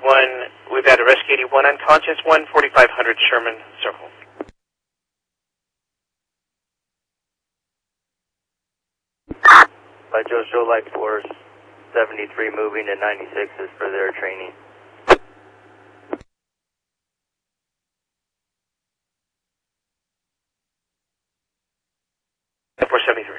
1, we've had a Rescue 81 unconscious, 14500 Sherman Circle. By Joe Show Light Force 73 moving to 96 is for their training. Force 73.